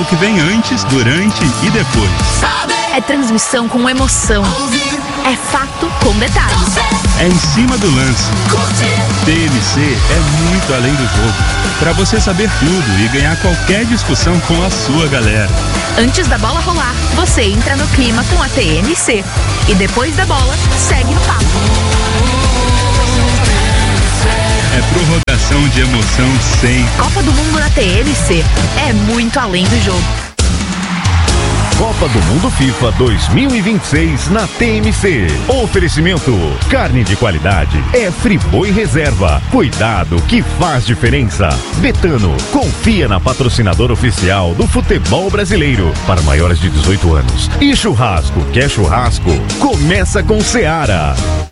o que vem antes, durante e depois. É transmissão com emoção. É fato com detalhes. É em cima do lance. TMC é muito além do jogo. Para você saber tudo e ganhar qualquer discussão com a sua galera. Antes da bola rolar, você entra no clima com a TMC. E depois da bola, segue no papo. É prorrogação de emoção sem. Copa do Mundo na TMC. É muito além do jogo. Copa do Mundo FIFA 2026 na TMC. Oferecimento: carne de qualidade é Friboi Reserva. Cuidado que faz diferença. Betano, confia na patrocinadora oficial do futebol brasileiro para maiores de 18 anos. E churrasco, quer churrasco? Começa com Seara.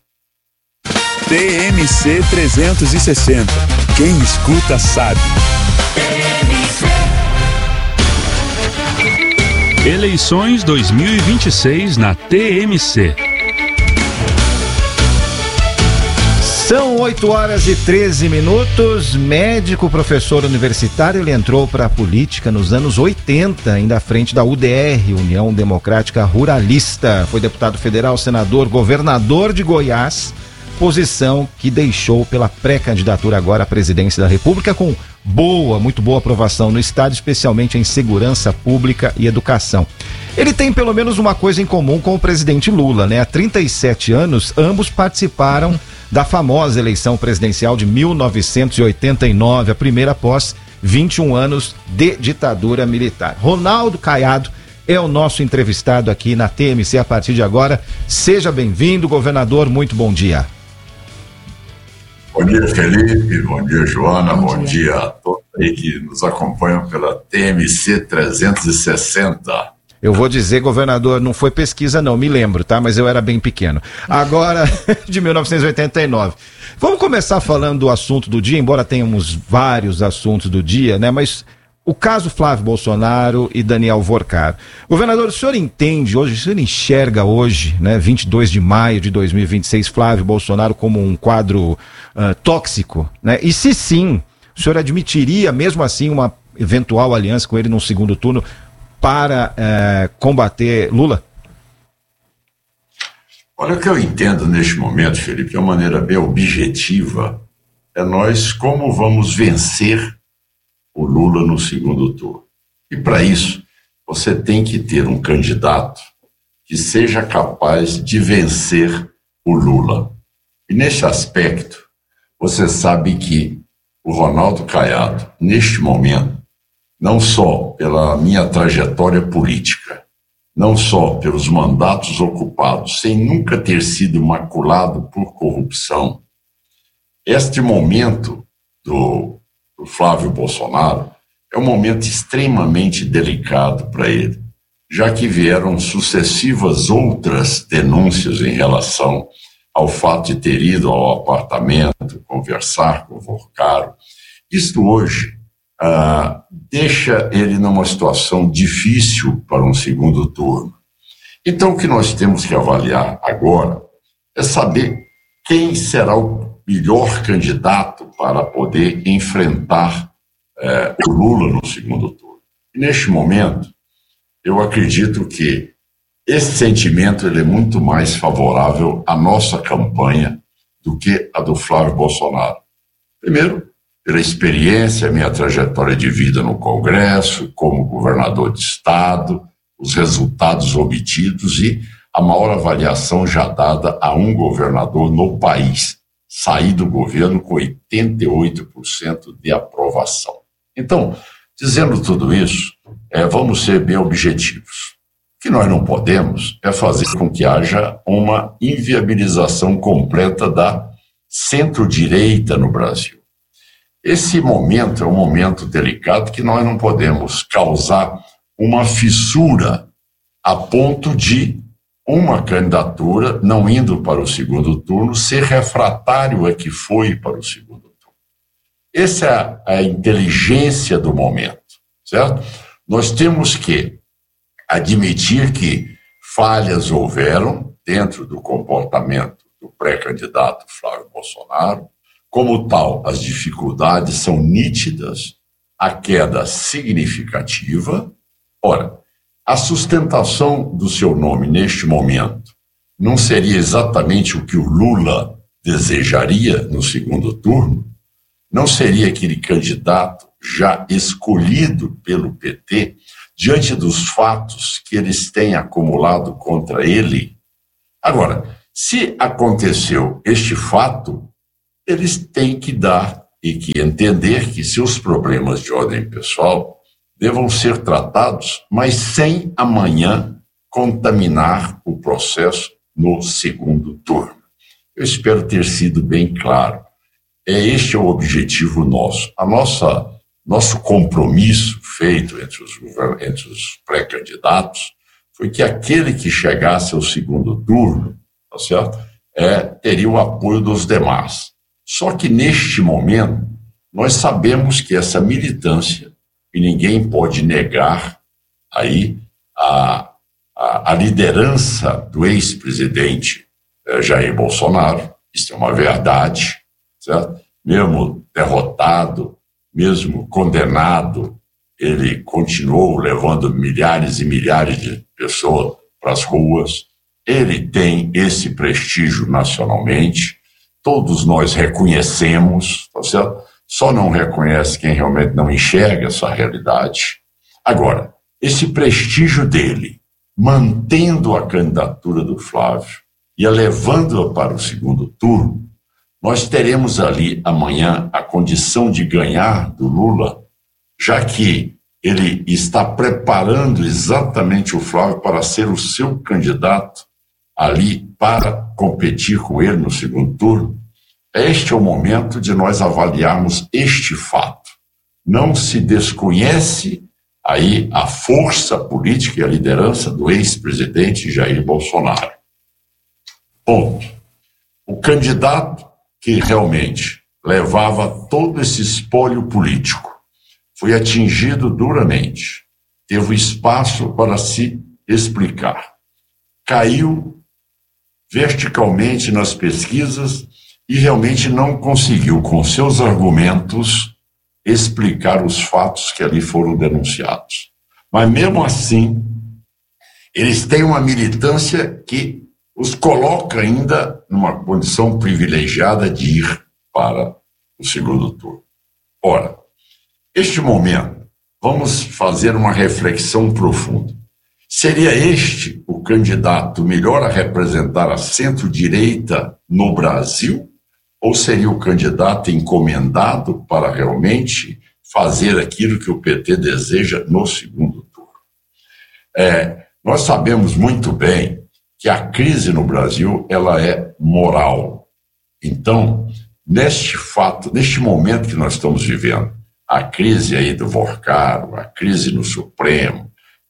TMC 360. Quem escuta sabe. Eleições 2026 na TMC. São 8h13. Médico, professor universitário, ele entrou para a política nos anos 80, ainda à frente da UDR, União Democrática Ruralista. Foi deputado federal, senador, governador de Goiás, posição que deixou pela pré-candidatura agora à presidência da República com muito boa aprovação no estado, especialmente em segurança pública e educação. Ele tem pelo menos uma coisa em comum com o presidente Lula, né? Há 37 anos, ambos participaram da famosa eleição presidencial de 1989, a primeira após 21 anos de ditadura militar. Ronaldo Caiado é o nosso entrevistado aqui na TMC a partir de agora. Seja bem-vindo, governador, muito bom dia. Bom dia, Felipe, bom dia, Joana, bom dia a todos aí que nos acompanham pela TMC 360. Eu vou dizer, governador, não foi pesquisa não, me lembro, tá? Mas eu era bem pequeno. Agora, de 1989. Vamos começar falando do assunto do dia, embora tenhamos vários assuntos do dia, né? Mas o caso Flávio Bolsonaro e Daniel Worcar. Governador, o senhor entende hoje, o senhor enxerga hoje, né, 22 de maio de 2026, Flávio Bolsonaro como um quadro tóxico, né? E se sim, o senhor admitiria, mesmo assim, uma eventual aliança com ele num segundo turno para combater Lula? Olha, o que eu entendo neste momento, Felipe, de uma maneira bem objetiva, é nós como vamos vencer o Lula no segundo turno. E para isso, você tem que ter um candidato que seja capaz de vencer o Lula. E nesse aspecto, você sabe que o Ronaldo Caiado, neste momento, não só pela minha trajetória política, não só pelos mandatos ocupados, sem nunca ter sido maculado por corrupção, este momento do Flávio Bolsonaro é um momento extremamente delicado para ele, já que vieram sucessivas outras denúncias em relação ao fato de ter ido ao apartamento conversar com o Worcar. Isto hoje deixa ele numa situação difícil para um segundo turno. Então, o que nós temos que avaliar agora é saber quem será o melhor candidato para poder enfrentar o Lula no segundo turno. E neste momento, eu acredito que esse sentimento ele é muito mais favorável à nossa campanha do que a do Flávio Bolsonaro. Primeiro, pela experiência, minha trajetória de vida no Congresso, como governador de Estado, os resultados obtidos e a maior avaliação já dada a um governador no país. Sair do governo com 88% de aprovação. Então, dizendo tudo isso, vamos ser bem objetivos. O que nós não podemos é fazer com que haja uma inviabilização completa da centro-direita no Brasil. Esse momento é um momento delicado que nós não podemos causar uma fissura a ponto de uma candidatura, não indo para o segundo turno, ser refratário a que foi para o segundo turno. Essa é a inteligência do momento, certo? Nós temos que admitir que falhas houveram dentro do comportamento do pré-candidato Flávio Bolsonaro. Como tal, as dificuldades são nítidas, a queda significativa, Ora, a sustentação do seu nome neste momento não seria exatamente o que o Lula desejaria no segundo turno? Não seria aquele candidato já escolhido pelo PT diante dos fatos que eles têm acumulado contra ele? Agora, se aconteceu este fato, eles têm que dar e que entender que seus problemas de ordem pessoal devam ser tratados, mas sem amanhã contaminar o processo no segundo turno. Eu espero ter sido bem claro. Este é o objetivo nosso. Nosso compromisso feito entre os pré-candidatos foi que aquele que chegasse ao segundo turno, tá certo? Teria o apoio dos demais. Só que neste momento, nós sabemos que essa militância, e ninguém pode negar aí a liderança do ex-presidente Jair Bolsonaro, isso é uma verdade, certo? Mesmo derrotado, mesmo condenado, ele continuou levando milhares e milhares de pessoas para as ruas. Ele tem esse prestígio nacionalmente, todos nós reconhecemos, tá certo? Só não reconhece quem realmente não enxerga essa realidade. Agora, esse prestígio dele, mantendo a candidatura do Flávio e levando-a para o segundo turno, nós teremos ali amanhã a condição de ganhar do Lula, já que ele está preparando exatamente o Flávio para ser o seu candidato ali para competir com ele no segundo turno. Este é o momento de nós avaliarmos este fato. Não se desconhece aí a força política e a liderança do ex-presidente Jair Bolsonaro. Ponto. O candidato que realmente levava todo esse espólio político foi atingido duramente, teve espaço para se explicar, caiu verticalmente nas pesquisas e realmente não conseguiu, com seus argumentos, explicar os fatos que ali foram denunciados. Mas, mesmo assim, eles têm uma militância que os coloca ainda numa condição privilegiada de ir para o segundo turno. Ora, este momento, vamos fazer uma reflexão profunda. Seria este o candidato melhor a representar a centro-direita no Brasil? Ou seria o candidato encomendado para realmente fazer aquilo que o PT deseja no segundo turno? Nós sabemos muito bem que a crise no Brasil ela é moral. Então, neste momento que nós estamos vivendo, a crise aí do Vorcaro, a crise no Supremo,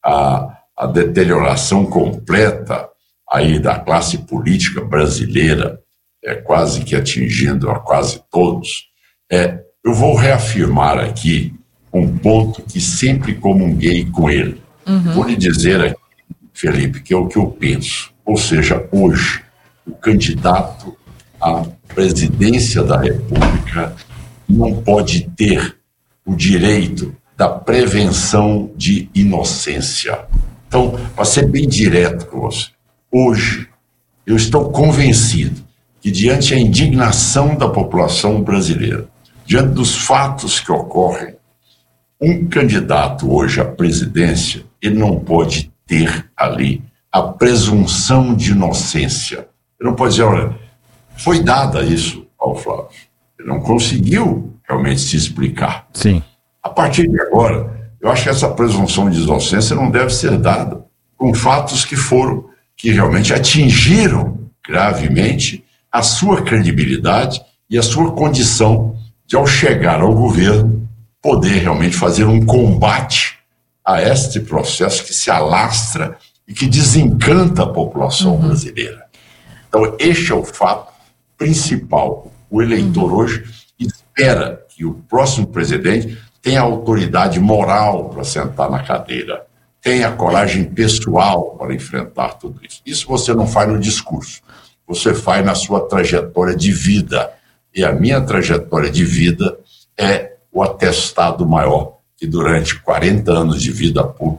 a deterioração completa aí da classe política brasileira, quase que atingindo a quase todos, eu vou reafirmar aqui um ponto que sempre comunguei com ele. Vou lhe dizer aqui, Felipe, que é o que eu penso. Ou seja, hoje, o candidato à presidência da República não pode ter o direito da prevenção de inocência. Então, para ser bem direto com você, hoje eu estou convencido que diante da indignação da população brasileira, diante dos fatos que ocorrem, um candidato hoje à presidência, ele não pode ter ali a presunção de inocência. Ele não pode dizer, olha, foi dada isso ao Flávio. Ele não conseguiu realmente se explicar. Sim. A partir de agora, eu acho que essa presunção de inocência não deve ser dada com fatos que realmente atingiram gravemente a sua credibilidade e a sua condição de, ao chegar ao governo, poder realmente fazer um combate a este processo que se alastra e que desencanta a população brasileira. Então, este é o fato principal. O eleitor hoje espera que o próximo presidente tenha autoridade moral para sentar na cadeira, tenha coragem pessoal para enfrentar tudo isso. Isso você não faz no discurso, você faz na sua trajetória de vida. E a minha trajetória de vida é o atestado maior que durante 40 anos de vida pública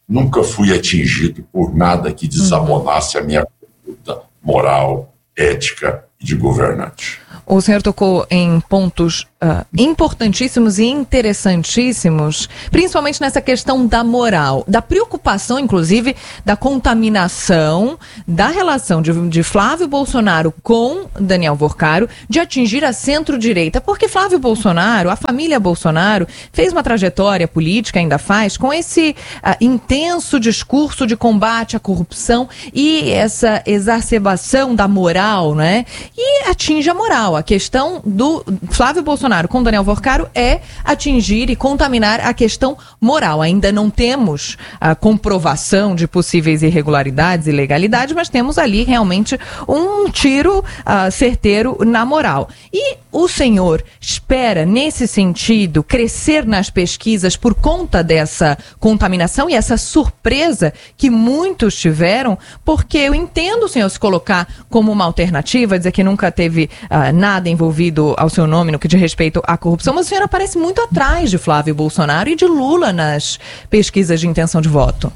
nunca fui atingido por nada que desabonasse a minha conduta moral, ética e de governante. O senhor tocou em pontos importantíssimos e interessantíssimos, principalmente nessa questão da moral, da preocupação, inclusive, da contaminação, da relação de Flávio Bolsonaro com Daniel Worcaro, de atingir a centro-direita, porque Flávio Bolsonaro, a família Bolsonaro, fez uma trajetória política, ainda faz, com esse intenso discurso de combate à corrupção e essa exacerbação da moral, né? E atinge a moral. A questão do Flávio Bolsonaro com Daniel Worcaro é atingir e contaminar a questão moral. Ainda não temos a comprovação de possíveis irregularidades e ilegalidades, mas temos ali realmente um tiro certeiro na moral. E o senhor espera, nesse sentido, crescer nas pesquisas por conta dessa contaminação e essa surpresa que muitos tiveram? Porque eu entendo o senhor se colocar como uma alternativa, dizer que nunca teve nada envolvido ao seu nome no que diz respeito à corrupção, mas o senhor aparece muito atrás de Flávio Bolsonaro e de Lula nas pesquisas de intenção de voto.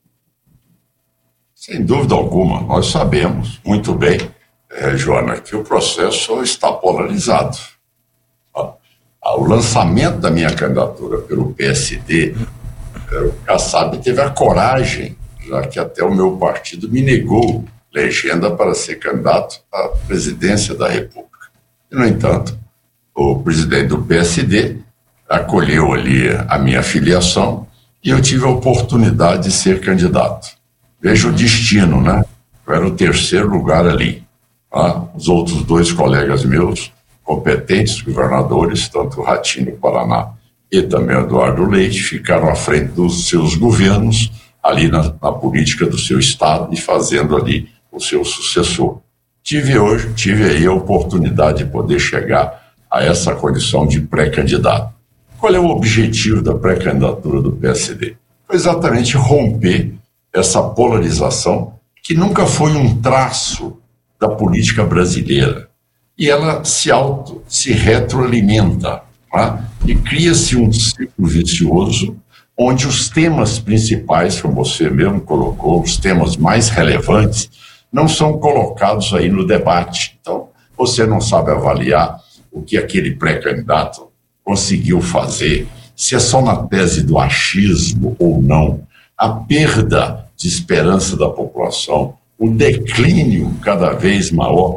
Sem dúvida alguma, nós sabemos muito bem, Joana, que o processo está polarizado. O lançamento da minha candidatura pelo PSD, o Kassab teve a coragem, já que até o meu partido me negou legenda para ser candidato à presidência da República. E, no entanto, o presidente do PSD acolheu ali a minha filiação e eu tive a oportunidade de ser candidato. Veja o destino, né? Eu era o terceiro lugar ali. Os outros dois colegas meus, competentes governadores, tanto o Ratinho do Paraná e também o Eduardo Leite, ficaram à frente dos seus governos ali na política do seu estado e fazendo ali o seu sucessor. Tive aí a oportunidade de poder chegar a essa condição de pré-candidato. Qual é o objetivo da pré-candidatura do PSD? Foi exatamente romper essa polarização que nunca foi um traço da política brasileira. E ela se retroalimenta, tá? E cria-se um ciclo vicioso onde os temas principais, como você mesmo colocou, os temas mais relevantes, não são colocados aí no debate. Então, você não sabe avaliar o que aquele pré-candidato conseguiu fazer, se é só na tese do achismo ou não, a perda de esperança da população, o declínio cada vez maior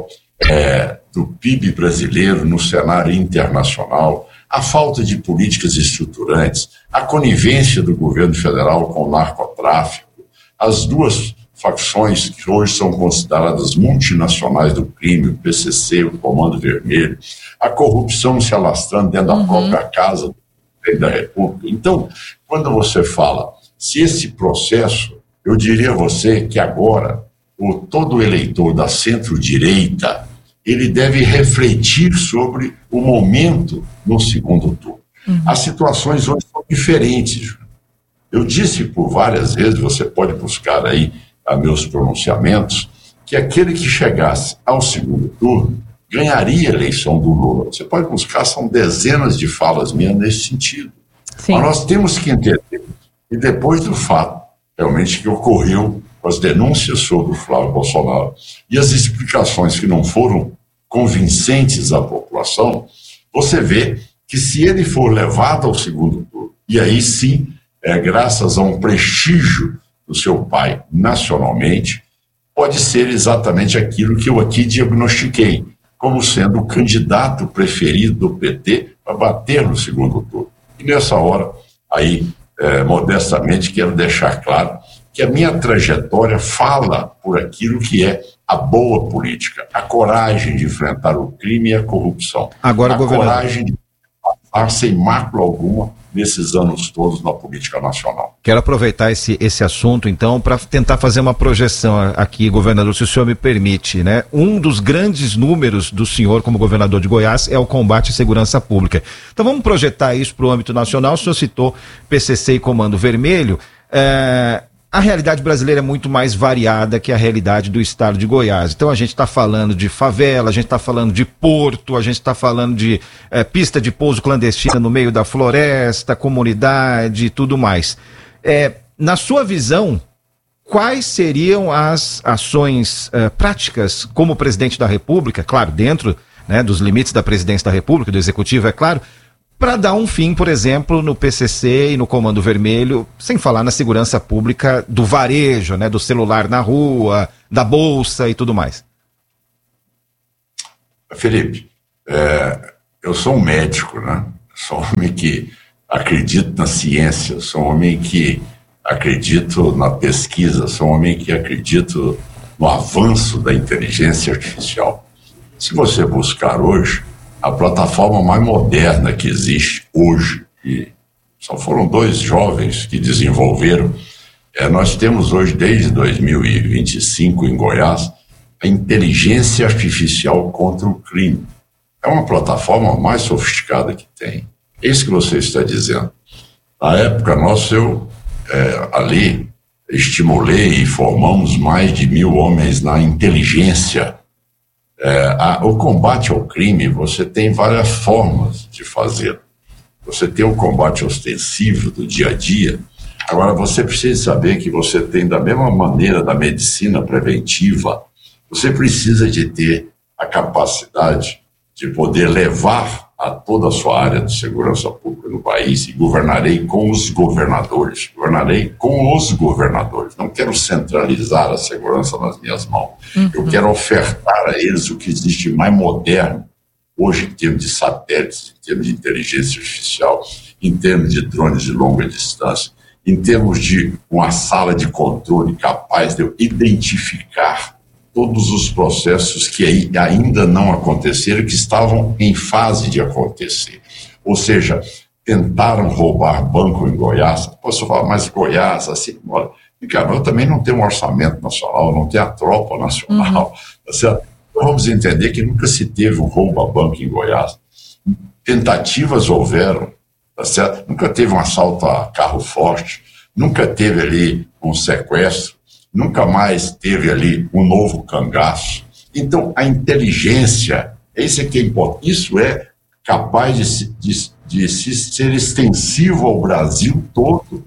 do PIB brasileiro no cenário internacional, a falta de políticas estruturantes, a conivência do governo federal com o narcotráfico, as duas facções que hoje são consideradas multinacionais do crime, o PCC, o Comando Vermelho, a corrupção se alastrando dentro da própria casa do presidente da República. Então, quando você fala, se esse processo, eu diria a você que agora, todo eleitor da centro-direita, ele deve refletir sobre o momento no segundo turno. As situações hoje são diferentes. Eu disse por várias vezes, você pode buscar aí a meus pronunciamentos, que aquele que chegasse ao segundo turno ganharia a eleição do Lula. Você pode buscar, são dezenas de falas minhas nesse sentido. Sim. Mas nós temos que entender, e depois do fato, realmente, que ocorreu com as denúncias sobre o Flávio Bolsonaro e as explicações que não foram convincentes à população, você vê que se ele for levado ao segundo turno, e aí sim, graças a um prestígio do seu pai nacionalmente, pode ser exatamente aquilo que eu aqui diagnostiquei, como sendo o candidato preferido do PT para bater no segundo turno. E nessa hora, aí, modestamente, quero deixar claro que a minha trajetória fala por aquilo que é a boa política, a coragem de enfrentar o crime e a corrupção, agora, a coragem de passar sem mácula alguma nesses anos todos na política nacional. Quero aproveitar esse assunto, então, para tentar fazer uma projeção aqui, governador, se o senhor me permite, né? Um dos grandes números do senhor como governador de Goiás é o combate à segurança pública. Então vamos projetar isso para o âmbito nacional. O senhor citou PCC e Comando Vermelho. A realidade brasileira é muito mais variada que a realidade do estado de Goiás. Então a gente está falando de favela, a gente está falando de porto, a gente está falando de pista de pouso clandestina no meio da floresta, comunidade e tudo mais. Na sua visão, quais seriam as ações práticas como presidente da República, claro, dentro, né, dos limites da presidência da República, do Executivo, é claro, para dar um fim, por exemplo, no PCC e no Comando Vermelho, sem falar na segurança pública do varejo, né, do celular na rua, da bolsa e tudo mais? Felipe, eu sou um médico, né? Sou um homem que acredito na ciência, sou um homem que acredito na pesquisa, sou um homem que acredito no avanço da inteligência artificial. Se você buscar hoje, a plataforma mais moderna que existe hoje, e só foram 2 jovens que desenvolveram, nós temos hoje, desde 2025, em Goiás, a inteligência artificial contra o crime. É uma plataforma mais sofisticada que tem. É isso que você está dizendo. Na época nossa, eu ali estimulei e formamos mais de 1.000 homens na inteligência. O combate ao crime, você tem várias formas de fazer. Você tem o combate ostensivo do dia a dia. Agora, você precisa saber que você tem, da mesma maneira da medicina preventiva, você precisa de ter a capacidade de poder levar a toda a sua área de segurança pública no país, e governarei com os governadores. Não quero centralizar a segurança nas minhas mãos. Eu quero ofertar a eles o que existe mais moderno hoje, em termos de satélites, em termos de inteligência artificial, em termos de drones de longa distância, em termos de uma sala de controle capaz de identificar todos os processos que ainda não aconteceram, que estavam em fase de acontecer. Ou seja, tentaram roubar banco em Goiás. Posso falar, mas Goiás, assim, olha, cara, eu também não tenho um orçamento nacional, não tenho a tropa nacional. Tá certo? Então vamos entender que nunca se teve um roubo a banco em Goiás. Tentativas houveram, tá certo? Nunca teve um assalto a carro forte, nunca teve ali um sequestro, nunca mais teve ali um novo cangaço. Então, a inteligência, isso é que é importante. Isso é capaz de ser extensivo ao Brasil todo.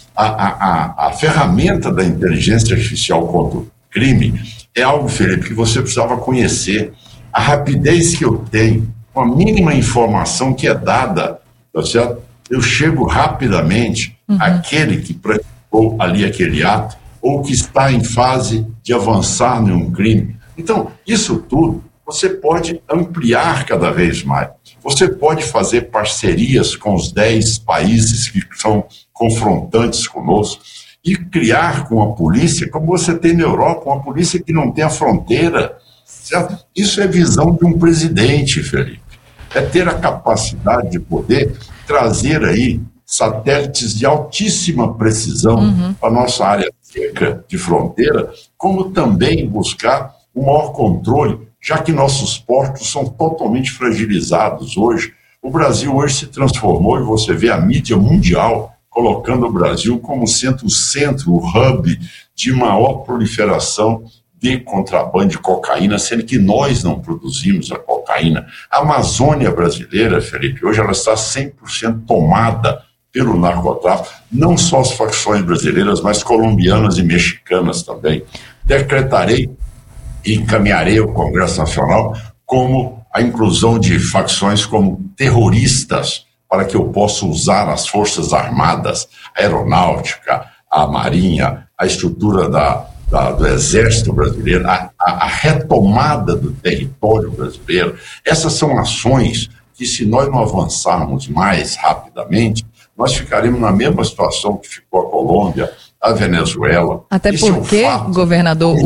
A ferramenta da inteligência artificial contra o crime é algo, Felipe, que você precisava conhecer. A rapidez que eu tenho, com a mínima informação que é dada, tá certo? Eu chego rapidamente àquele que praticou ali aquele ato, ou que está em fase de avançar em um crime. Então, isso tudo você pode ampliar cada vez mais. Você pode fazer parcerias com os 10 países que são confrontantes conosco e criar com a polícia, como você tem na Europa, uma polícia que não tem a fronteira. Certo? Isso é visão de um presidente, Felipe. É ter a capacidade de poder trazer aí satélites de altíssima precisão para a nossa área seca de fronteira, como também buscar um maior controle, já que nossos portos são totalmente fragilizados hoje. O Brasil hoje se transformou, e você vê a mídia mundial colocando o Brasil como sendo o centro, o hub de maior proliferação de contrabando de cocaína, sendo que nós não produzimos a cocaína. A Amazônia brasileira, Felipe, hoje ela está 100% tomada pelo narcotráfico, não só as facções brasileiras, mas colombianas e mexicanas também. Decretarei e encaminharei ao Congresso Nacional como a inclusão de facções como terroristas, para que eu possa usar as Forças Armadas, a Aeronáutica, a Marinha, a estrutura do Exército Brasileiro, a retomada do território brasileiro. Essas são ações que, se nós não avançarmos mais rapidamente, nós ficaremos na mesma situação que ficou a Colômbia, a Venezuela. Até porque, governador,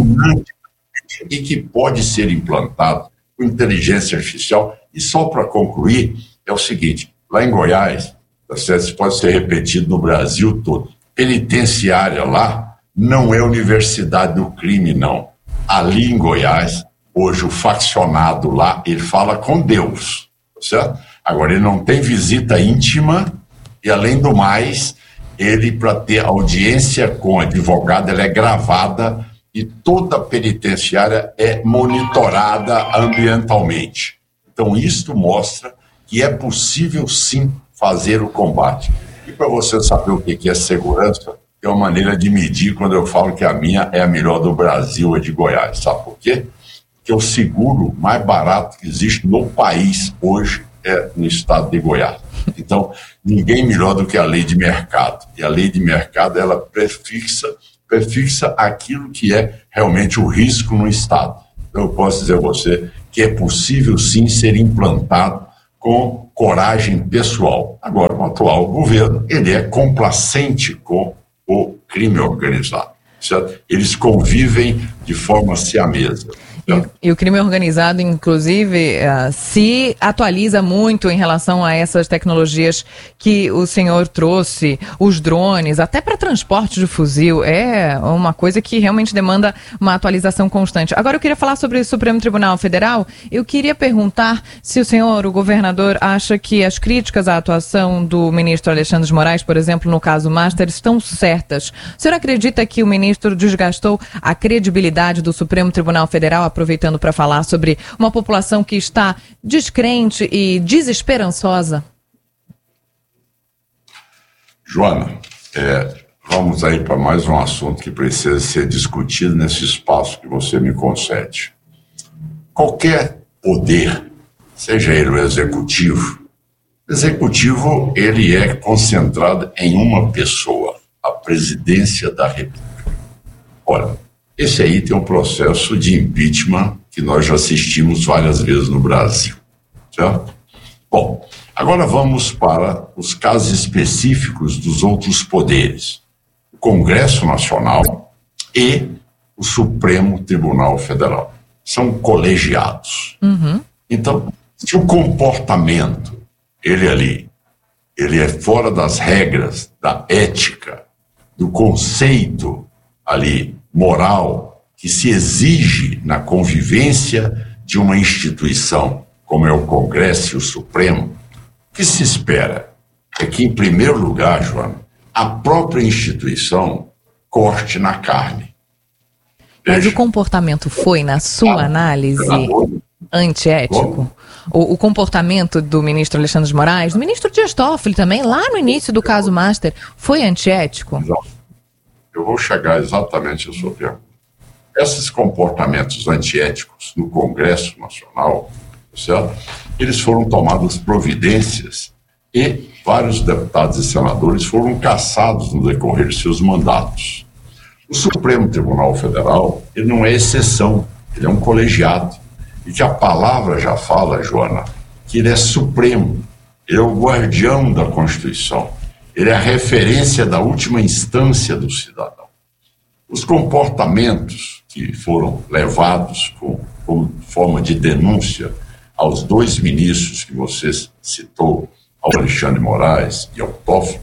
e que pode ser implantado com inteligência artificial. E só para concluir, é o seguinte, lá em Goiás, isso pode ser repetido no Brasil todo, penitenciária lá não é universidade do crime, não. Ali em Goiás, hoje o faccionado lá, ele fala com Deus, certo? Agora, ele não tem visita íntima e, além do mais, ele, para ter audiência com advogado, ela é gravada e toda a penitenciária é monitorada ambientalmente. Então, isto mostra que é possível, sim, fazer o combate. E para você saber o que é segurança, é uma maneira de medir quando eu falo que a minha é a melhor do Brasil, é de Goiás. Sabe por quê? Porque o seguro mais barato que existe no país hoje é no estado de Goiás. Então, ninguém melhor do que a lei de mercado. E a lei de mercado, ela prefixa aquilo que é realmente o risco no estado. Então, eu posso dizer a você que é possível, sim, ser implantado com coragem pessoal. Agora, o atual governo, ele é complacente com o crime organizado, certo? Eles convivem de forma siamesa. E o crime organizado, inclusive, se atualiza muito em relação a essas tecnologias que o senhor trouxe, os drones, até para transporte de fuzil, é uma coisa que realmente demanda uma atualização constante. Agora eu queria falar sobre o Supremo Tribunal Federal. Eu queria perguntar se o senhor, o governador, acha que as críticas à atuação do ministro Alexandre de Moraes, por exemplo, no caso Master, estão certas. O senhor acredita que o ministro desgastou a credibilidade do Supremo Tribunal Federal, aproveitando para falar sobre uma população que está descrente e desesperançosa? Joana, vamos aí para mais um assunto que precisa ser discutido nesse espaço que você me concede. Qualquer poder, seja ele o executivo, ele é concentrado em uma pessoa, a presidência da República. Olha, esse aí tem um processo de impeachment que nós já assistimos várias vezes no Brasil, certo? Bom, agora vamos para os casos específicos dos outros poderes. O Congresso Nacional e o Supremo Tribunal Federal. São colegiados. Uhum. Então, se o comportamento, ele é fora das regras, da ética, do conceito ali, moral, que se exige na convivência de uma instituição, como é o Congresso e o Supremo, o que se espera é que, em primeiro lugar, Joana, a própria instituição corte na carne. Mas o comportamento foi, na sua análise, antiético? O comportamento do ministro Alexandre de Moraes, do ministro Dias Toffoli também, lá no início do caso Master, foi antiético? Eu vou chegar exatamente à sua pergunta. Esses comportamentos antiéticos no Congresso Nacional, certo? Eles foram tomadas providências e vários deputados e senadores foram cassados no decorrer de seus mandatos. O Supremo Tribunal Federal, ele não é exceção, ele é um colegiado. E que a palavra já fala, Joana, que ele é supremo, ele é o guardião da Constituição, ele é a referência da última instância do cidadão. Os comportamentos que foram levados como forma de denúncia aos dois ministros que você citou, ao Alexandre de Moraes e ao Toffoli,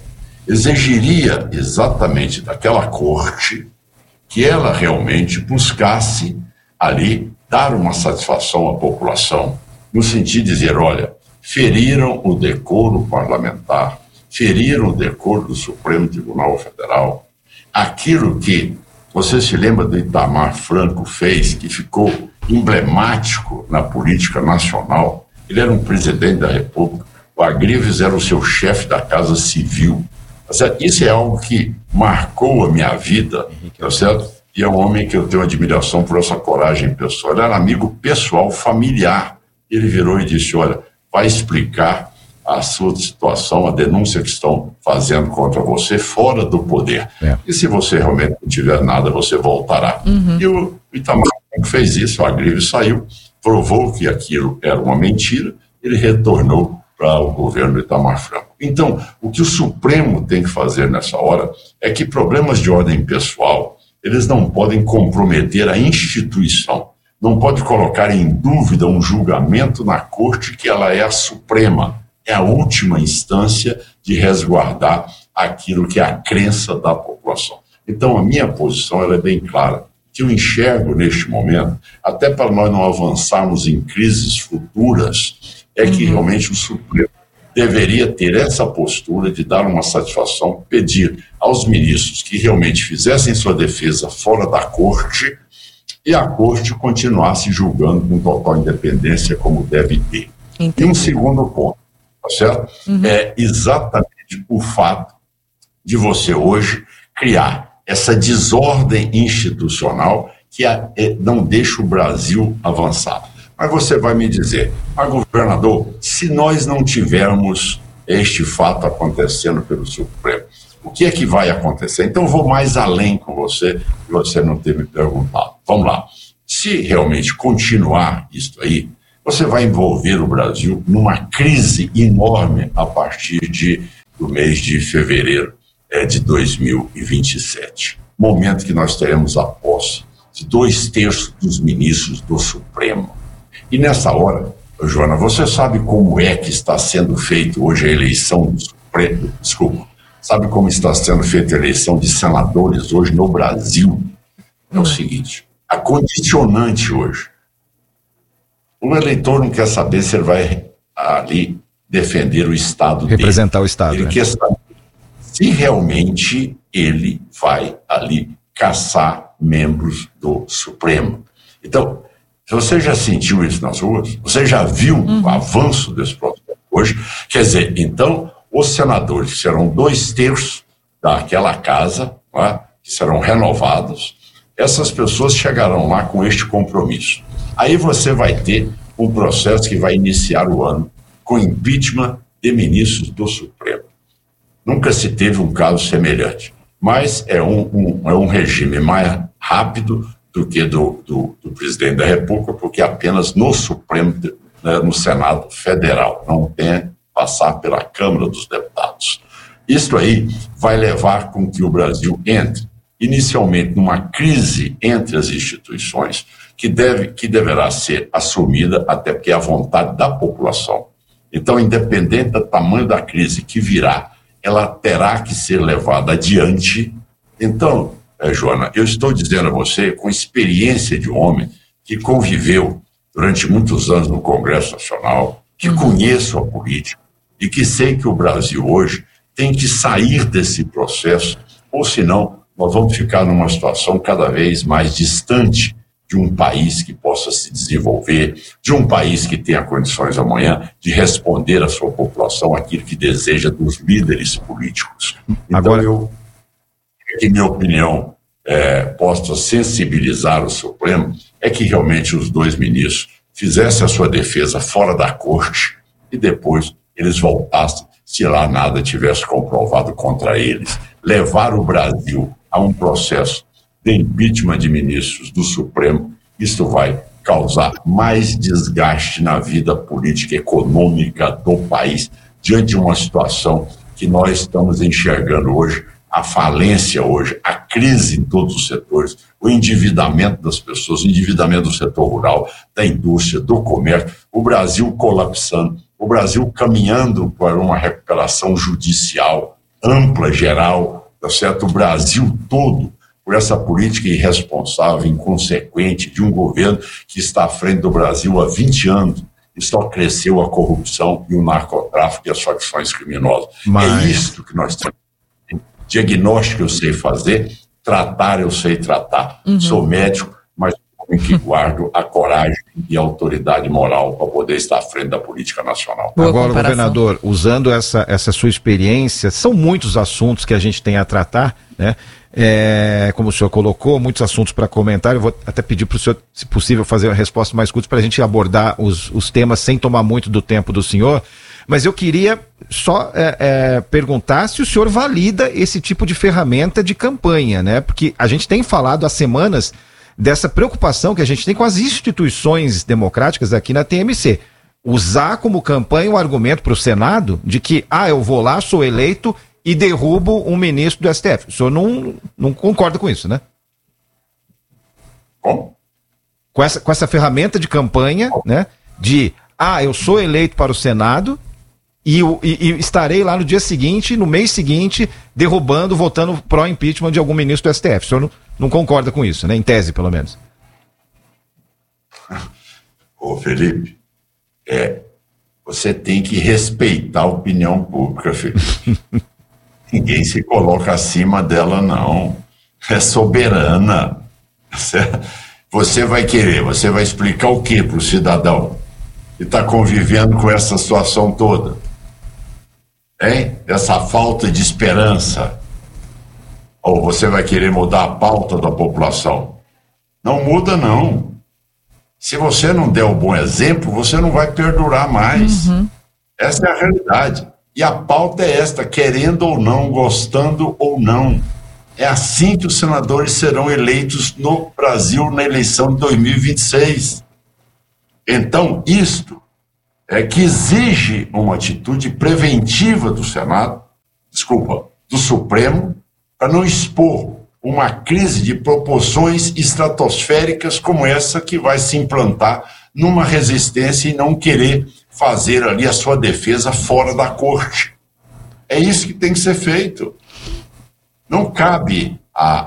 exigiria exatamente daquela corte que ela realmente buscasse ali dar uma satisfação à população, no sentido de dizer, olha, feriram o decoro parlamentar, feriram o decoro do Supremo Tribunal Federal, aquilo que você se lembra do Itamar Franco fez, que ficou emblemático na política nacional. Ele era um presidente da República, o Agrives era o seu chefe da Casa Civil. Isso é algo que marcou a minha vida, tá certo? E é um homem que eu tenho admiração por essa coragem pessoal. Ele era amigo pessoal, familiar. Ele virou e disse, olha, vai explicar a sua situação, a denúncia que estão fazendo contra você fora do poder. E se você realmente não tiver nada, você voltará. Uhum. E o Itamar fez isso, o Agrives saiu, provou que aquilo era uma mentira, ele retornou para o governo do Itamar Franco. Então, o que o Supremo tem que fazer nessa hora é que problemas de ordem pessoal, eles não podem comprometer a instituição, não pode colocar em dúvida um julgamento na corte que ela é a suprema, é a última instância de resguardar aquilo que é a crença da população. Então, a minha posição ela é bem clara. O que eu enxergo neste momento, até para nós não avançarmos em crises futuras, é que realmente o Supremo deveria ter essa postura de dar uma satisfação, pedir aos ministros que realmente fizessem sua defesa fora da corte e a corte continuasse julgando com total independência como deve ter. Entendi. E um segundo ponto, tá certo? É exatamente o fato de você hoje criar essa desordem institucional que não deixa o Brasil avançar. Mas você vai me dizer, mas governador, se nós não tivermos este fato acontecendo pelo Supremo, o que é que vai acontecer? Então eu vou mais além com você, que você não ter me perguntado. Vamos lá. Se realmente continuar isso aí, você vai envolver o Brasil numa crise enorme a partir do mês de fevereiro de 2027. Momento que nós teremos a posse de 2/3 dos ministros do Supremo. E nessa hora, Joana, você sabe como é que está sendo feita hoje a eleição do Supremo? Desculpa. Sabe como está sendo feita a eleição de senadores hoje no Brasil? É o seguinte, a condicionante hoje. O eleitor não quer saber se ele vai ali defender o Estado dele. Representar o Estado. Ele quer saber se realmente ele vai ali caçar membros do Supremo. Então, se você já sentiu isso nas ruas, você já viu o avanço desse processo hoje, quer dizer, então, os senadores, que serão 2/3 daquela casa, que serão renovados, essas pessoas chegarão lá com este compromisso. Aí você vai ter um processo que vai iniciar o ano com impeachment de ministros do Supremo. Nunca se teve um caso semelhante, mas é um regime mais rápido do que do presidente da República, porque apenas no Supremo, né, no Senado Federal, não tem que passar pela Câmara dos Deputados. Isso aí vai levar com que o Brasil entre inicialmente numa crise entre as instituições que deverá ser assumida, até porque é a vontade da população. Então, independente do tamanho da crise que virá, ela terá que ser levada adiante. Então, Joana, eu estou dizendo a você, com experiência de homem que conviveu durante muitos anos no Congresso Nacional, que conheço a política e que sei que o Brasil hoje tem que sair desse processo, ou senão nós vamos ficar numa situação cada vez mais distante de um país que possa se desenvolver, de um país que tenha condições amanhã de responder à sua população aquilo que deseja dos líderes políticos. Então, agora, que minha opinião possa sensibilizar o Supremo é que realmente os 2 ministros fizessem a sua defesa fora da corte e depois eles voltassem, se lá nada tivesse comprovado contra eles. Levar o Brasil a um processo de impeachment de ministros do Supremo, isso vai causar mais desgaste na vida política e econômica do país, diante de uma situação que nós estamos enxergando hoje, a falência hoje, a crise em todos os setores, o endividamento das pessoas, o endividamento do setor rural, da indústria, do comércio, o Brasil colapsando, o Brasil caminhando para uma recuperação judicial ampla, geral, tá certo? O Brasil todo, por essa política irresponsável, inconsequente de um governo que está à frente do Brasil há 20 anos e só cresceu a corrupção e o narcotráfico e as facções criminosas. É isso que nós temos. Diagnóstico eu sei fazer, tratar eu sei tratar. Sou médico, mas que guardo a coragem e a autoridade moral para poder estar à frente da política nacional. Agora, governador, usando essa sua experiência, são muitos assuntos que a gente tem a tratar, né? Como o senhor colocou, muitos assuntos para comentar. Eu vou até pedir para o senhor, se possível, fazer uma resposta mais curta para a gente abordar os temas sem tomar muito do tempo do senhor. Mas eu queria só perguntar se o senhor valida esse tipo de ferramenta de campanha, né? Porque a gente tem falado há semanas dessa preocupação que a gente tem com as instituições democráticas aqui na TMC. Usar como campanha o argumento para o Senado de que, eu vou lá, sou eleito e derrubo um ministro do STF. O senhor não concorda com isso, né? Como? Com essa ferramenta de campanha, né? De, eu sou eleito para o Senado e estarei lá no dia seguinte, no mês seguinte, derrubando, votando pró-impeachment de algum ministro do STF. O senhor não concorda com isso, né? Em tese, pelo menos. Ô, Felipe, você tem que respeitar a opinião pública, Felipe. Ninguém se coloca acima dela, não. É soberana. Você vai explicar o que para o cidadão que está convivendo com essa situação toda? Essa falta de esperança. Ou você vai querer mudar a pauta da população? Não muda, não. Se você não der o bom exemplo, você não vai perdurar mais. Essa é a realidade. E a pauta é esta, querendo ou não, gostando ou não. É assim que os senadores serão eleitos no Brasil na eleição de 2026. Então, isto é que exige uma atitude preventiva do Senado, do Supremo, para não expor uma crise de proporções estratosféricas como essa que vai se implantar numa resistência e não querer fazer ali a sua defesa fora da corte. É isso que tem que ser feito. Não cabe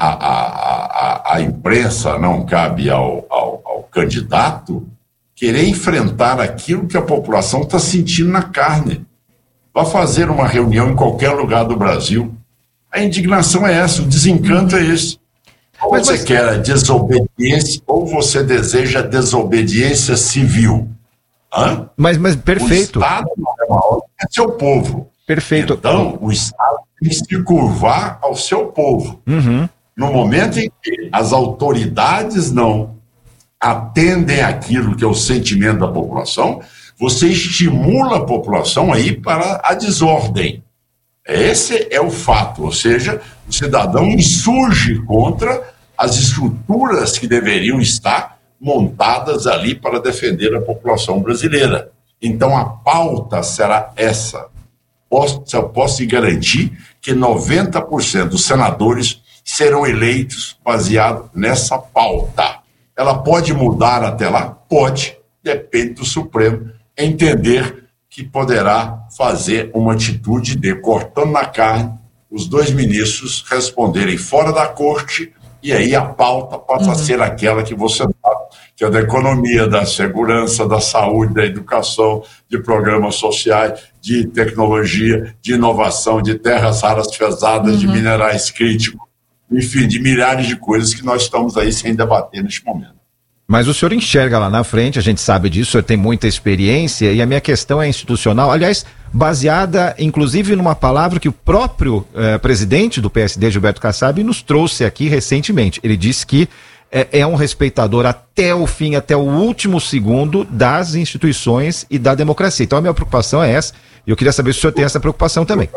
à imprensa, não cabe ao candidato querer enfrentar aquilo que a população está sentindo na carne. Vá fazer uma reunião em qualquer lugar do Brasil. A indignação é essa, o desencanto é esse. Ou você quer a desobediência, ou você deseja a desobediência civil. Mas perfeito. O Estado não é maior que seu povo. Perfeito. Então, o Estado tem que se curvar ao seu povo. No momento em que as autoridades não atendem aquilo que é o sentimento da população, você estimula a população a ir para a desordem. Esse é o fato, ou seja, o cidadão insurge contra as estruturas que deveriam estar montadas ali para defender a população brasileira. Então a pauta será essa. Posso garantir que 90% dos senadores serão eleitos baseado nessa pauta. Ela pode mudar até lá? Pode, depende do Supremo entender que poderá fazer uma atitude de, cortando na carne, os dois ministros responderem fora da corte, e aí a pauta passa a ser aquela que você sabe, que é da economia, da segurança, da saúde, da educação, de programas sociais, de tecnologia, de inovação, de terras raras pesadas, de minerais críticos, enfim, de milhares de coisas que nós estamos aí sem debater neste momento. Mas o senhor enxerga lá na frente, a gente sabe disso, o senhor tem muita experiência, e a minha questão é institucional, aliás, baseada inclusive numa palavra que o próprio presidente do PSD, Gilberto Kassab, nos trouxe aqui recentemente. Ele disse que é um respeitador até o fim, até o último segundo das instituições e da democracia. Então a minha preocupação é essa, e eu queria saber se o senhor tem essa preocupação também.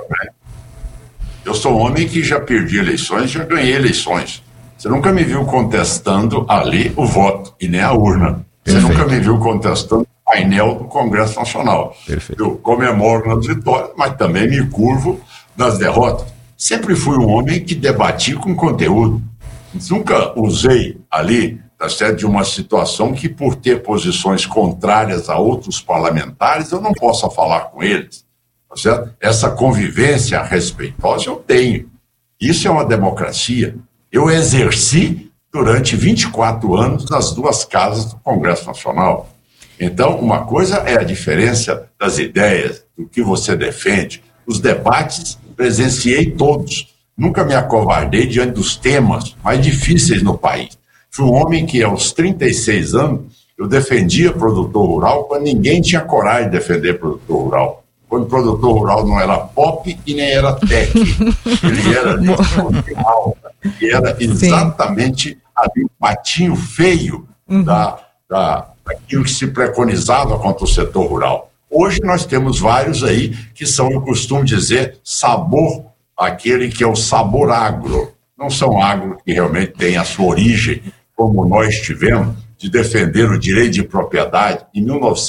Eu sou um homem que já perdi eleições, já ganhei eleições. Você nunca me viu contestando ali o voto e nem a urna. Você nunca me viu contestando o painel do Congresso Nacional. Perfeito. Eu comemoro nas vitórias, mas também me curvo nas derrotas. Sempre fui um homem que debati com conteúdo. Nunca usei ali, de uma situação que, por ter posições contrárias a outros parlamentares, eu não possa falar com eles. Tá certo? Essa convivência respeitosa eu tenho. Isso é uma democracia. Eu exerci durante 24 anos nas duas casas do Congresso Nacional. Então, uma coisa é a diferença das ideias, do que você defende. Os debates, presenciei todos. Nunca me acovardei diante dos temas mais difíceis no país. Fui um homem que, aos 36 anos, eu defendia produtor rural quando ninguém tinha coragem de defender produtor rural. Quando o produtor rural não era pop e nem era tech. Ele era original. E era exatamente ali o patinho feio daquilo que se preconizava contra o setor rural. Hoje nós temos vários aí que são, eu costumo dizer, sabor, aquele que é o sabor agro. Não são agro que realmente têm a sua origem, como nós tivemos, de defender o direito de propriedade em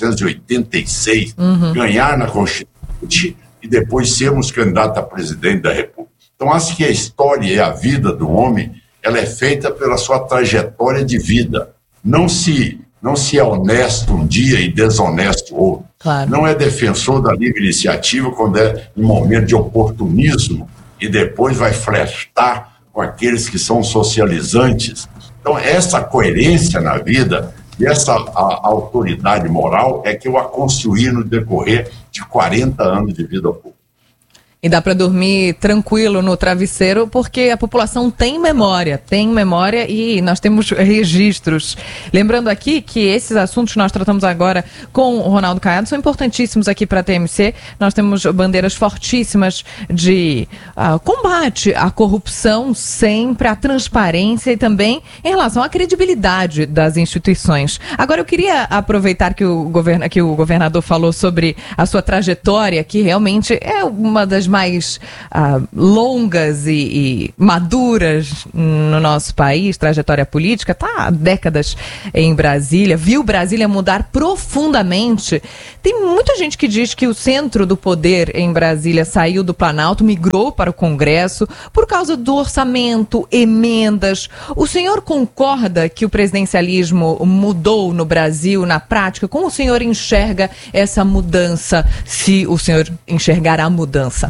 1986, ganhar na Constituinte e depois sermos candidatos a presidente da República. Então, acho que a história e a vida do homem, ela é feita pela sua trajetória de vida. Não se é honesto um dia e desonesto outro. Claro. Não é defensor da livre iniciativa quando é em momento de oportunismo e depois vai flertar com aqueles que são socializantes. Então, essa coerência na vida e essa autoridade moral é que eu a construí no decorrer de 40 anos de vida pública. E dá para dormir tranquilo no travesseiro porque a população tem memória e nós temos registros. Lembrando aqui que esses assuntos que nós tratamos agora com o Ronaldo Caiado são importantíssimos aqui para a TMC. Nós temos bandeiras fortíssimas de combate à corrupção, sempre à transparência e também em relação à credibilidade das instituições. Agora eu queria aproveitar que o governador falou sobre a sua trajetória, que realmente é uma das mais longas e maduras no nosso país, trajetória política, está há décadas em Brasília, viu Brasília mudar profundamente. Tem muita gente que diz que o centro do poder em Brasília saiu do Planalto, migrou para o Congresso por causa do orçamento, emendas. O senhor concorda que o presidencialismo mudou no Brasil, na prática? Como o senhor enxerga essa mudança, se o senhor enxergar a mudança?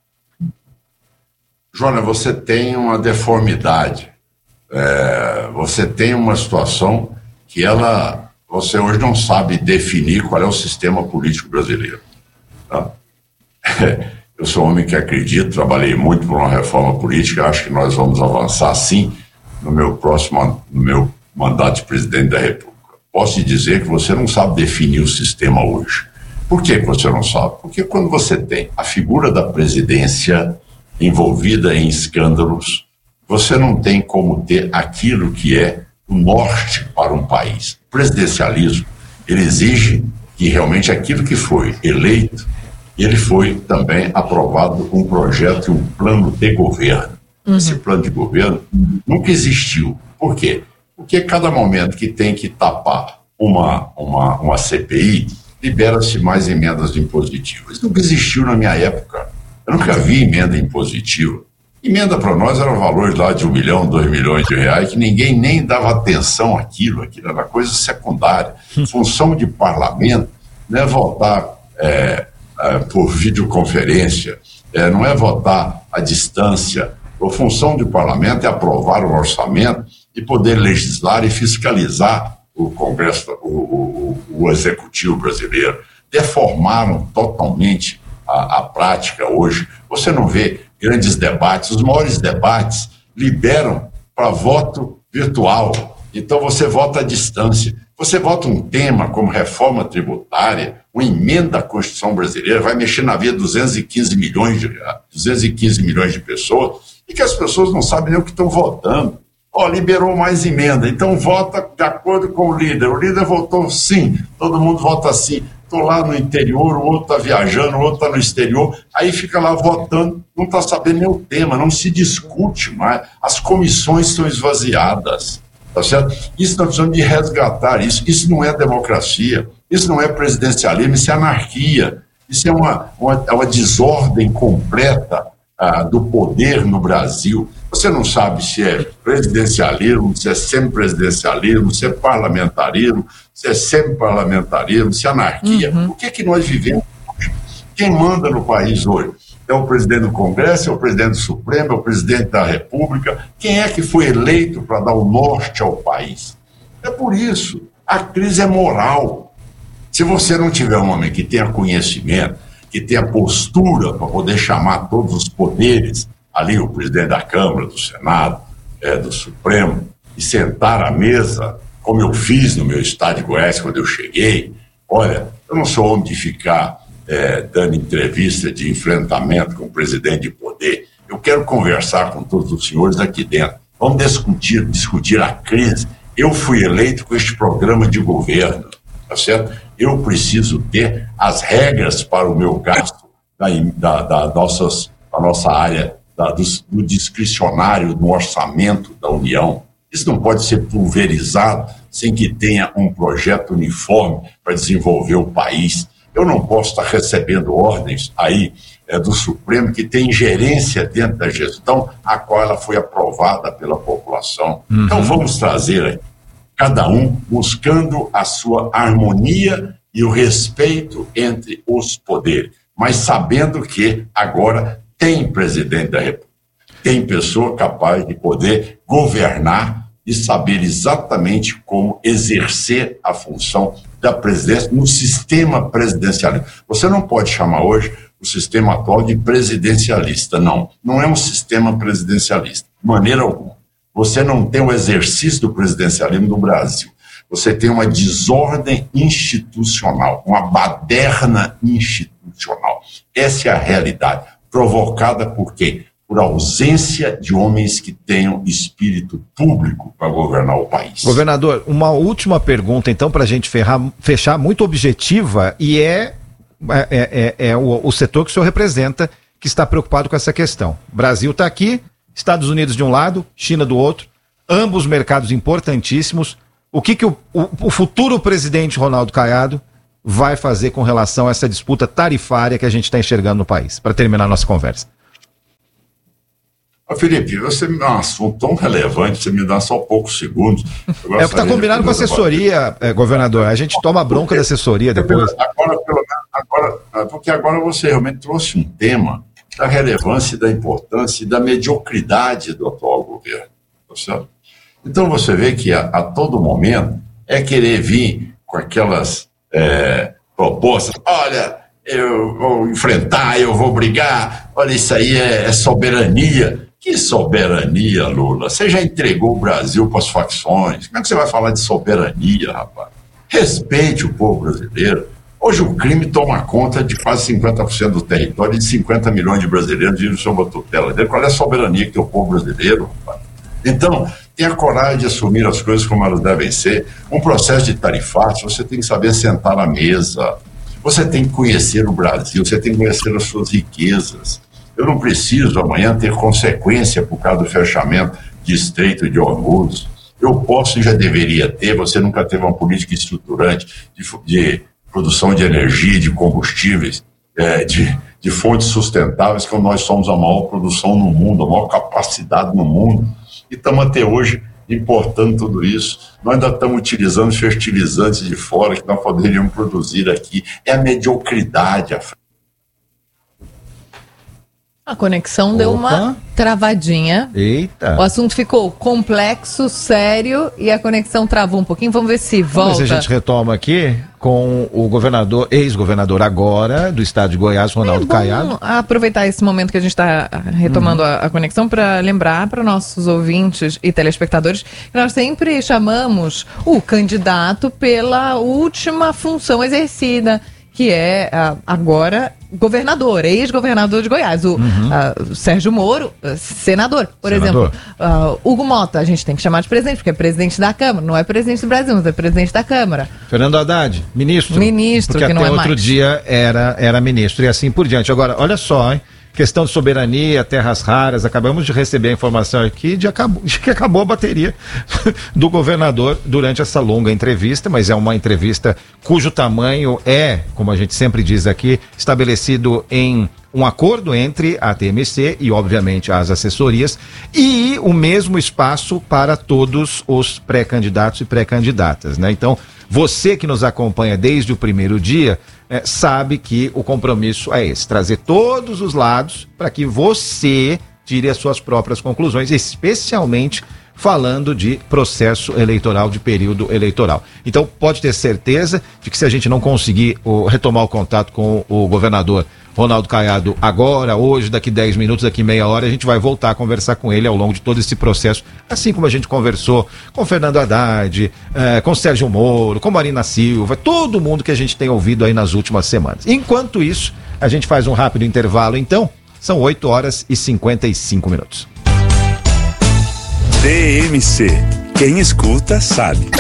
Joana, você tem uma deformidade. Você tem uma situação que você hoje não sabe definir qual é o sistema político brasileiro. Tá? Eu sou um homem que acredito, trabalhei muito por uma reforma política, acho que nós vamos avançar sim no meu mandato de presidente da República. Posso te dizer que você não sabe definir o sistema hoje. Por que você não sabe? Porque quando você tem a figura da presidência envolvida em escândalos, você não tem como ter aquilo que é o norte para um país. O presidencialismo, ele exige que realmente aquilo que foi eleito, ele foi também aprovado um projeto e um plano de governo. Esse plano de governo nunca existiu. Por quê? Porque cada momento que tem que tapar uma CPI, libera-se mais emendas impositivas. Isso nunca existiu na minha época. Eu nunca vi emenda impositiva. Emenda para nós eram valores lá de 1 milhão, 2 milhões de reais, que ninguém nem dava atenção àquilo era coisa secundária. Função de parlamento não é votar por videoconferência, não é votar à distância. A função de parlamento é aprovar o orçamento e poder legislar e fiscalizar o Congresso, o Executivo brasileiro. Deformaram totalmente a prática hoje. Você não vê grandes debates. Os maiores debates liberam para voto virtual. Então você vota à distância. Você vota um tema como reforma tributária, uma emenda à Constituição brasileira, vai mexer na vida de 215 milhões de pessoas, e que as pessoas não sabem nem o que estão votando. Liberou mais emenda, então vota de acordo com o líder. O líder votou sim, todo mundo vota sim. Estou lá no interior, o outro está viajando, o outro está no exterior, aí fica lá votando, não está sabendo nem o tema, não se discute mais, as comissões são esvaziadas, tá certo? Isso nós precisamos de resgatar isso não é democracia, isso não é presidencialismo, isso é anarquia, isso é uma desordem completa do poder no Brasil. Você não sabe se é presidencialismo, se é semipresidencialismo, se é parlamentarismo, se é semiparlamentarismo, se é anarquia. O que nós vivemos hoje? Quem manda no país hoje? É o presidente do Congresso, é o presidente do Supremo, é o presidente da República? Quem é que foi eleito para dar o norte ao país? É por isso, a crise é moral. Se você não tiver um homem que tenha conhecimento, que tenha postura para poder chamar todos os poderes, ali o presidente da Câmara, do Senado, do Supremo, e sentar à mesa, como eu fiz no meu estado de Goiás quando eu cheguei. Olha, eu não sou homem de ficar dando entrevista de enfrentamento com o presidente de poder. Eu quero conversar com todos os senhores aqui dentro. Vamos discutir a crise. Eu fui eleito com este programa de governo, tá certo? Eu preciso ter as regras para o meu gasto da nossa área, do discricionário, no orçamento da União. Isso não pode ser pulverizado sem que tenha um projeto uniforme para desenvolver o país. Eu não posso estar recebendo ordens aí do Supremo que tem ingerência dentro da gestão a qual ela foi aprovada pela população. Então vamos trazer aí, cada um buscando a sua harmonia e o respeito entre os poderes, mas sabendo que agora tem presidente da República, tem pessoa capaz de poder governar e saber exatamente como exercer a função da presidência no sistema presidencial. Você não pode chamar hoje o sistema atual de presidencialista. Não é um sistema presidencialista, de maneira alguma. Você não tem o exercício do presidencialismo no Brasil. Você tem uma desordem institucional, uma baderna institucional. Essa é a realidade. Provocada por quê? Por ausência de homens que tenham espírito público para governar o país. Governador, uma última pergunta, então, para a gente fechar, muito objetiva, e o setor que o senhor representa que está preocupado com essa questão. O Brasil está aqui, Estados Unidos de um lado, China do outro, ambos mercados importantíssimos. O que o futuro presidente Ronaldo Caiado vai fazer com relação a essa disputa tarifária que a gente está enxergando no país? Para terminar a nossa conversa. Felipe, você me dá um assunto tão relevante, você me dá só poucos segundos. É o que está combinado com a assessoria, governador. A gente toma bronca da assessoria depois. Porque agora você realmente trouxe um tema da relevância, da importância e da mediocridade do atual governo. Tá certo? Então você vê que a todo momento é querer vir com aquelas propostas. Olha, eu vou enfrentar, eu vou brigar. Olha, isso aí é soberania. Que soberania, Lula? Você já entregou o Brasil para as facções. Como é que você vai falar de soberania, rapaz? Respeite o povo brasileiro. Hoje o crime toma conta de quase 50% do território e de 50 milhões de brasileiros vivem sob a tutela dele. Qual é a soberania que tem o povo brasileiro, rapaz? Então, tenha coragem de assumir as coisas como elas devem ser. Um processo de tarifato, você tem que saber sentar na mesa. Você tem que conhecer o Brasil, você tem que conhecer as suas riquezas. Eu não preciso amanhã ter consequência por causa do fechamento de Estreito de Hormuz. Eu posso e já deveria ter. Você nunca teve uma política estruturante de produção de energia, de combustíveis, de fontes sustentáveis, que nós somos a maior produção no mundo, a maior capacidade no mundo. E estamos até hoje importando tudo isso. Nós ainda estamos utilizando fertilizantes de fora que nós poderíamos produzir aqui. É a mediocridade, A conexão deu uma travadinha. Eita. O assunto ficou complexo, sério, e a conexão travou um pouquinho. Vamos ver se volta. Mas a gente retoma aqui com o governador, ex-governador agora, do estado de Goiás, Ronaldo Caiado. Aproveitar esse momento que a gente está retomando a conexão para lembrar para nossos ouvintes e telespectadores que nós sempre chamamos o candidato pela última função exercida, que é agora governador, ex-governador de Goiás, o Sérgio Moro, senador, por exemplo. Hugo Mota, a gente tem que chamar de presidente, porque é presidente da Câmara, não é presidente do Brasil, mas é presidente da Câmara. Fernando Haddad, ministro. Ministro, porque que não é mais. Outro dia era ministro, e assim por diante. Agora, olha só, hein? Questão de soberania, terras raras, acabamos de receber a informação aqui de que acabou a bateria do governador durante essa longa entrevista, mas é uma entrevista cujo tamanho é, como a gente sempre diz aqui, estabelecido em um acordo entre a TMC e, obviamente, as assessorias, e o mesmo espaço para todos os pré-candidatos e pré-candidatas, né? Então, você que nos acompanha desde o primeiro dia, sabe que o compromisso é esse, trazer todos os lados para que você tire as suas próprias conclusões, especialmente falando de processo eleitoral, de período eleitoral. Então, pode ter certeza de que se a gente não conseguir retomar o contato com o governador Ronaldo Caiado agora, hoje, daqui 10 minutos, daqui meia hora, a gente vai voltar a conversar com ele ao longo de todo esse processo, assim como a gente conversou com Fernando Haddad, com Sérgio Moro, com Marina Silva, todo mundo que a gente tem ouvido aí nas últimas semanas. Enquanto isso, a gente faz um rápido intervalo, então, são 8h55. TMC, quem escuta sabe.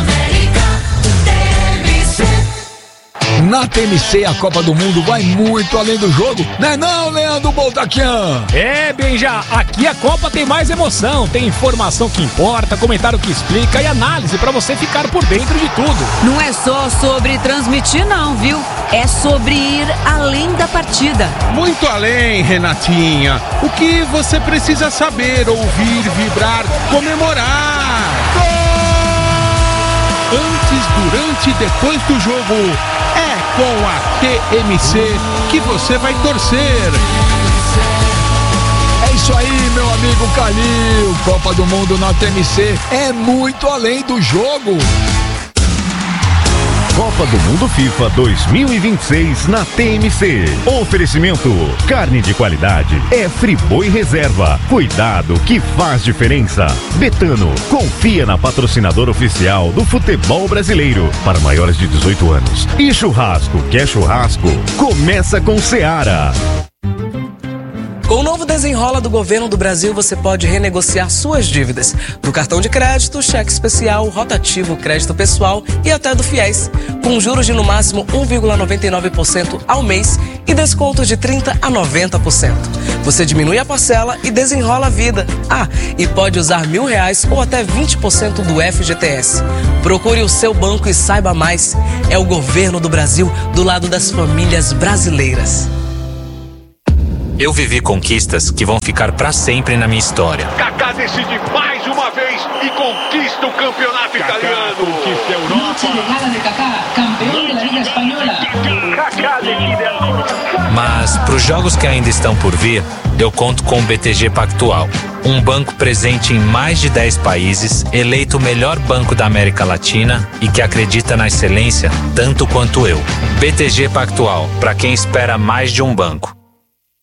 Na TMC, a Copa do Mundo vai muito além do jogo, né não, Leandro Boltaquian? Benja, aqui a Copa tem mais emoção, tem informação que importa, comentário que explica e análise pra você ficar por dentro de tudo. Não é só sobre transmitir não, viu? É sobre ir além da partida. Muito além, Renatinha. O que você precisa saber, ouvir, vibrar, comemorar. Gol! Antes, durante e depois do jogo. É com a TMC que você vai torcer. É isso aí, meu amigo Calil. Copa do Mundo na TMC é muito além do jogo. Copa do Mundo FIFA 2026 na TMC. Oferecimento: carne de qualidade é Friboi Reserva. Cuidado que faz diferença. Betano, confia na patrocinadora oficial do futebol brasileiro para maiores de 18 anos. E churrasco, quer churrasco? Começa com Seara. Com o novo Desenrola do Governo do Brasil, você pode renegociar suas dívidas do cartão de crédito, cheque especial, rotativo, crédito pessoal e até do FIES, com juros de no máximo 1,99% ao mês e descontos de 30% a 90%. Você diminui a parcela e desenrola a vida. E pode usar R$1.000 ou até 20% do FGTS. Procure o seu banco e saiba mais. É o Governo do Brasil do lado das famílias brasileiras. Eu vivi conquistas que vão ficar pra sempre na minha história. Kaká decide mais uma vez e conquista o campeonato italiano. Conquista a Europa. Chegada de Kaká, campeão da Liga Espanhola. Kaká decide. Mas pros jogos que ainda estão por vir, eu conto com o BTG Pactual. Um banco presente em mais de 10 países, eleito o melhor banco da América Latina e que acredita na excelência tanto quanto eu. BTG Pactual, para quem espera mais de um banco.